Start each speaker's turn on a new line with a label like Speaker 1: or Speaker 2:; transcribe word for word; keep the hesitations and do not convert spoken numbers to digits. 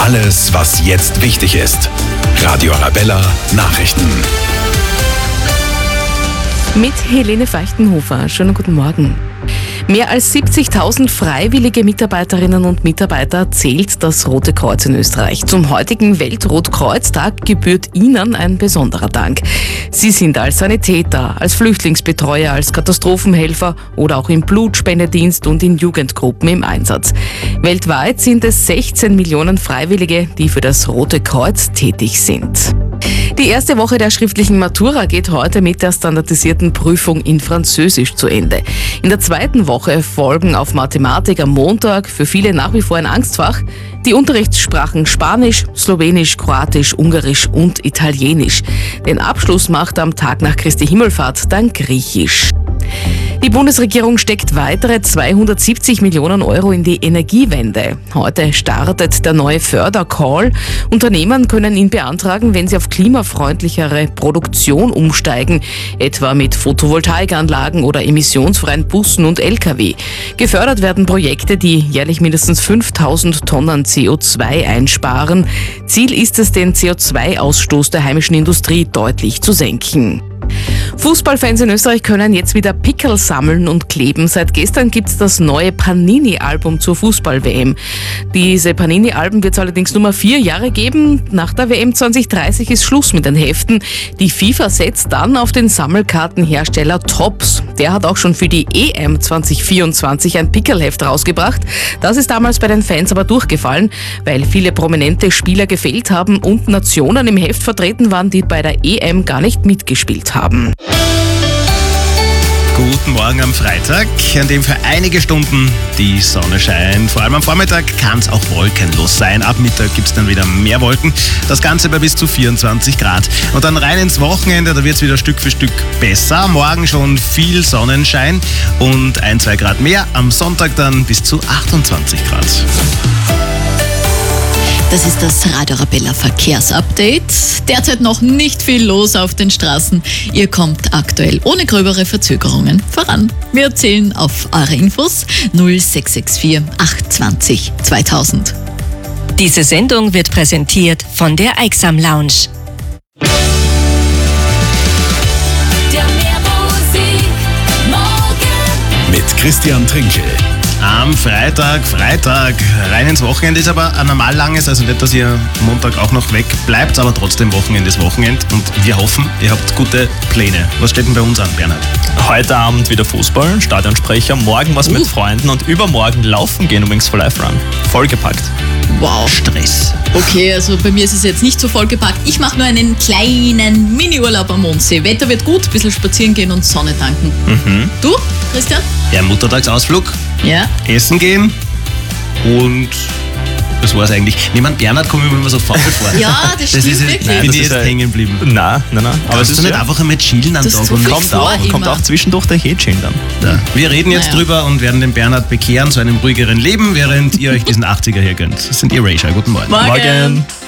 Speaker 1: Alles, was jetzt wichtig ist. Radio Arabella Nachrichten.
Speaker 2: Mit Helene Feuchtenhofer. Schönen guten Morgen. Mehr als siebzigtausend freiwillige Mitarbeiterinnen und Mitarbeiter zählt das Rote Kreuz in Österreich. Zum heutigen Weltrotkreuztag gebührt ihnen ein besonderer Dank. Sie sind als Sanitäter, als Flüchtlingsbetreuer, als Katastrophenhelfer oder auch im Blutspendedienst und in Jugendgruppen im Einsatz. Weltweit sind es sechzehn Millionen Freiwillige, die für das Rote Kreuz tätig sind. Die erste Woche der schriftlichen Matura geht heute mit der standardisierten Prüfung in Französisch zu Ende. In der zweiten Woche folgen auf Mathematik am Montag, für viele nach wie vor ein Angstfach, die Unterrichtssprachen Spanisch, Slowenisch, Kroatisch, Ungarisch und Italienisch. Den Abschluss macht am Tag nach Christi Himmelfahrt dann Griechisch. Die Bundesregierung steckt weitere zweihundertsiebzig Millionen Euro in die Energiewende. Heute startet der neue Fördercall. Unternehmen können ihn beantragen, wenn sie auf klimafreundlichere Produktion umsteigen, etwa mit Photovoltaikanlagen oder emissionsfreien Bussen und L K W. Gefördert werden Projekte, die jährlich mindestens fünftausend Tonnen C O zwei einsparen. Ziel ist es, den C O zwei Ausstoß der heimischen Industrie deutlich zu senken. Fußballfans in Österreich können jetzt wieder Pickel sammeln und kleben. Seit gestern gibt es das neue Panini-Album zur Fußball-W M. Diese Panini-Alben wird es allerdings nur mal vier Jahre geben. Nach der W M zwanzig dreißig ist Schluss mit den Heften. Die FIFA setzt dann auf den Sammelkartenhersteller Topps. Der hat auch schon für die E M zwanzig vierundzwanzig ein Pickelheft rausgebracht. Das ist damals bei den Fans aber durchgefallen, weil viele prominente Spieler gefehlt haben und Nationen im Heft vertreten waren, die bei der E M gar nicht mitgespielt haben.
Speaker 3: Guten Morgen am Freitag, an dem für einige Stunden die Sonne scheint. Vor allem am Vormittag kann es auch wolkenlos sein. Ab Mittag gibt es dann wieder mehr Wolken. Das Ganze bei bis zu vierundzwanzig Grad. Und dann rein ins Wochenende, da wird es wieder Stück für Stück besser. Morgen schon viel Sonnenschein und ein, zwei Grad mehr. Am Sonntag dann bis zu achtundzwanzig Grad.
Speaker 4: Das ist das Radio Arabella Verkehrsupdate. Derzeit noch nicht viel los auf den Straßen. Ihr kommt aktuell ohne gröbere Verzögerungen voran. Wir erzählen auf eure Infos null sechs sechs vier acht zwei null zweitausend.
Speaker 5: Diese Sendung wird präsentiert von der Eiksam Lounge.
Speaker 6: Der Meermusik morgen
Speaker 1: Mit Christian Trinkel.
Speaker 3: Am Freitag, Freitag, rein ins Wochenende ist aber ein normal langes, also nicht, dass ihr Montag auch noch weg bleibt, aber trotzdem Wochenende ist Wochenende und wir hoffen, ihr habt gute Pläne. Was steht denn bei uns an, Bernhard?
Speaker 7: Heute Abend wieder Fußball, Stadionsprecher, morgen was
Speaker 4: Uh.
Speaker 7: mit Freunden und übermorgen laufen gehen übrigens for Life Run. Vollgepackt.
Speaker 4: Wow.
Speaker 3: Stress.
Speaker 4: Okay, also bei mir ist es jetzt nicht so vollgepackt. Ich mache nur einen kleinen Mini-Urlaub am Mondsee. Wetter wird gut, ein bisschen spazieren gehen und Sonne tanken.
Speaker 7: Mhm.
Speaker 4: Du, Christian?
Speaker 3: Ja, Muttertagsausflug,
Speaker 4: Ja.
Speaker 3: essen gehen und das war's eigentlich. Neben Bernhard komme ich mir immer so faul vor.
Speaker 4: Ja, das stimmt
Speaker 3: ist,
Speaker 4: wirklich.
Speaker 3: Bin
Speaker 7: das
Speaker 3: ich
Speaker 7: ist
Speaker 3: jetzt
Speaker 7: ein-
Speaker 3: hängen geblieben.
Speaker 7: Nein, nein, nein. Aber es
Speaker 3: Kannst
Speaker 7: ist
Speaker 3: du nicht
Speaker 7: ja,
Speaker 3: einfach einmal chillen am
Speaker 4: Das ist
Speaker 3: Tag
Speaker 4: zu
Speaker 3: und
Speaker 4: viel
Speaker 7: kommt
Speaker 4: vor
Speaker 7: auch, kommt
Speaker 4: immer.
Speaker 7: auch zwischendurch der Hätchen dann.
Speaker 3: Ja. Wir reden jetzt
Speaker 4: Naja.
Speaker 3: drüber und werden den Bernhard bekehren zu einem ruhigeren Leben, während ihr euch diesen achtziger hier gönnt. Das sind Erasure. Guten Morgen.
Speaker 4: Morgen.
Speaker 7: Morgen.